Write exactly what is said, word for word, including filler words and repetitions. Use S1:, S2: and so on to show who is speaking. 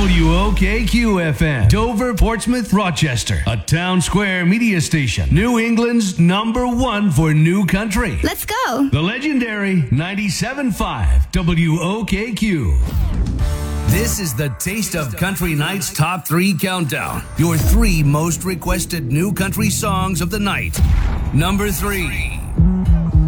S1: W O K Q F M, Dover, Portsmouth, Rochester, a Town Square media station. New England's number one for new country.
S2: Let's go.
S1: The legendary ninety-seven point five W O K Q. This is the Taste of Country Night's Top three Countdown. Your three most requested new country songs of the night. Number three.